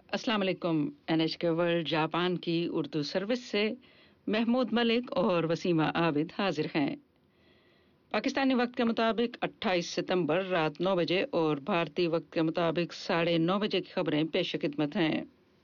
अस्सलाम वालेकुम। NHK world Japan की उर्दू सर्विस से महमूद मलिक और वसीमा आबिद हाजिर हैं। पाकिस्तानी वक्त के मुताबिक 28 सितंबर रात 9 बजे और भारतीय वक्त के मुताबिक 9:30 बजे की खबरें पेश खिदमत हैं।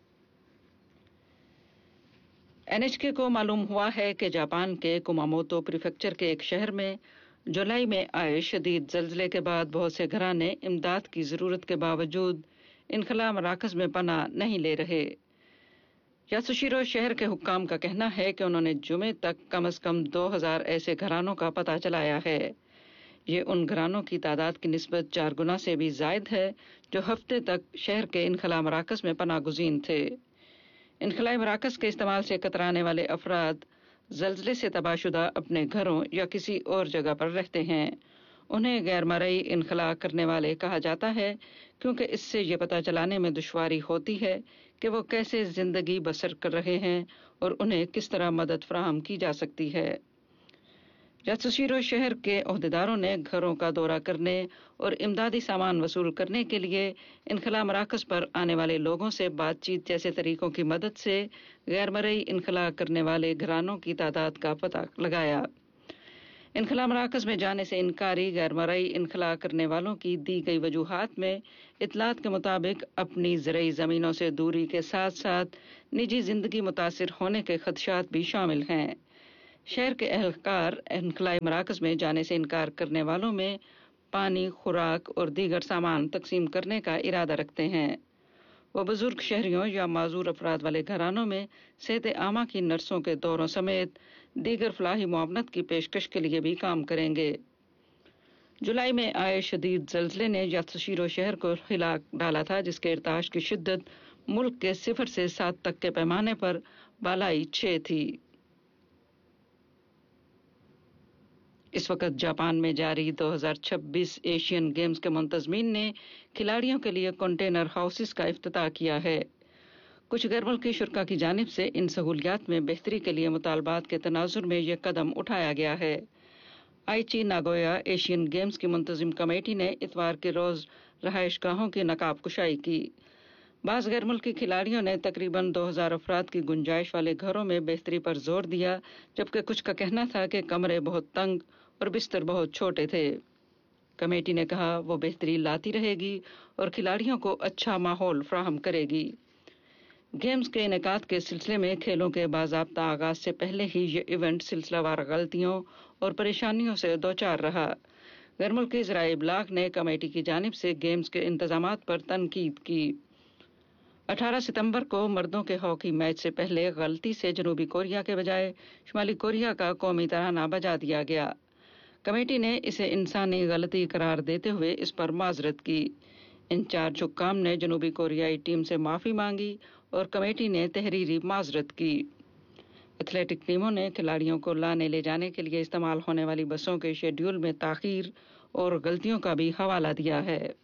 NHK को मालूम हुआ है कि जापान के कुमामोतो प्रीफेक्चर के एक शहर में जुलाई में आए शदीद ज़लज़ले के बाद बहुत से घराने इमदाद की ज़रूरत के बावजूद इनखला मराकज़ में पनाह नहीं ले रहे। यासुशिरो शहर के हुक्काम का कहना है कि उन्होंने जुमे तक कम से कम 2000 ऐसे घरानों का पता चलाया है। ये उन घरानों की तादाद की निस्बत 4 गुना से भी ज़ायद है जो हफ्ते तक शहर के इनखला मराकज़ में पनाह गुज़ीन थे। इनखला मराकज़ के इस्तेमाल से कतराने वाले अफराद ज़लज़ले से तबाहशुदा अपने घरों या किसी और जगह पर रहते हैं। उन्हें गैर मरई इनखला करने वाले कहा जाता है क्योंकि इससे ये पता चलाने में दुश्वारी होती है कि वो कैसे जिंदगी बसर कर रहे हैं और उन्हें किस तरह मदद फराहम की जा सकती है। यासुशिरो शहर के ओहदेदारों ने घरों का दौरा करने और इमदादी सामान वसूल करने के लिए इनखला मराकज़ पर आने वाले लोगों से बातचीत जैसे तरीकों की मदद से गैर मरई इनखला करने वाले घरानों की तादाद का पता लगाया। इनखला मराकज़ में जाने से इनकारी गैर मरई इनखला करने वालों की दी गई वजूहात में इतलात के मुताबिक अपनी ज़रई ज़मीनों से दूरी के साथ साथ निजी ज़िंदगी मुतासिर होने के खदशात भी शामिल हैं। शहर के अहलकार इनखलाई मराकज़ में जाने से इनकार करने वालों में पानी, खुराक और दीगर सामान तकसीम करने का इरादा रखते हैं। वो बुजुर्ग शहरियों या माजूर अफराद वाले घरानों में सेहत आमा की नर्सों के दौरों समेत दीगर फलाही मुआवनत की पेशकश के लिए भी काम करेंगे। जुलाई में आए शदीद ज़लज़ले ने यासुशिरो शहर को हिला डाला था, जिसके इर्ताश की शिद्दत मुल्क के 0 से 7 तक के पैमाने पर बालाई 6 थी। इस वक्त जापान में जारी 2026 एशियन गेम्स के मुंतज़मीन ने खिलाड़ियों के लिए कंटेनर हाउसेस का इफ्तिताह किया है। कुछ गैर मुल्की शुरा की जानिब से इन सहूलियात में बेहतरी के लिए मुतालबात के तनाजुर में यह कदम उठाया गया है। आईची नागोया एशियन गेम्स की मुंतजिम कमेटी ने इतवार के रोज रहायशगाहों की नकाब कुशाई की। बाज़ गैर मुल्की खिलाड़ियों ने तकरीबन 2000 अफराद की गुंजाइश वाले घरों में बेहतरी पर जोर दिया, जबकि कुछ का कहना था कि कमरे बहुत तंग और बिस्तर बहुत छोटे थे। कमेटी ने कहा वो बेहतरी लाती रहेगी और खिलाड़ियों को अच्छा माहौल फराहम करेगी। गेम्स के इनेकाद के सिलसिले में खेलों के बाज़ाब्ता आगाज से पहले ही ये इवेंट सिलसिलावार गलतियों और परेशानियों से दोचार रहा। गैर मुल्की ज़राए इब्लाग ने कमेटी की जानिब से गेम्स के इंतजामात पर तनकीद की। 18 सितंबर को मर्दों के हॉकी मैच से पहले गलती से जनूबी कोरिया के बजाय शुमाली कोरिया का कौमी तराना बजा दिया गया। कमेटी ने इसे इंसानी गलती करार देते हुए इस पर माजरत की। इंचार्ज हुक्काम ने जनूबी कोरियाई टीम से माफ़ी मांगी और कमेटी ने तहरीरी माजरत की। एथलेटिक टीमों ने खिलाड़ियों को लाने ले जाने के लिए इस्तेमाल होने वाली बसों के शेड्यूल में ताख़ीर और गलतियों का भी हवाला दिया है।